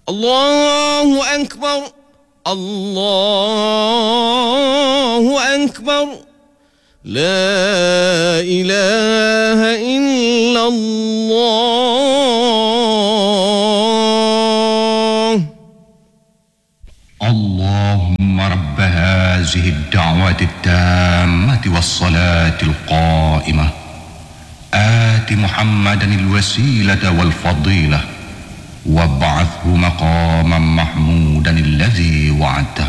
الله أكبر الله أكبر لا إله إلا الله. اللهم رب هذه الدعوة التامة والصلاة القائمة آت محمدا الوسيلة والفضيلة وابعثه مقاما محمودا الذي وعدته.